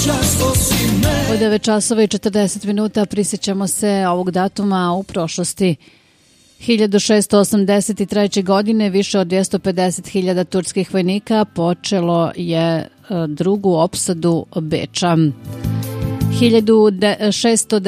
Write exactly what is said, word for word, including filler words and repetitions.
U devet časova i četrdeset minuta prisjećamo se ovog datuma u prošlosti. hiljadu šessto osamdeset treće. godine više od dvjesto pedeset hiljada turskih vojnika počelo je drugu opsadu Beča. hiljadu šeststo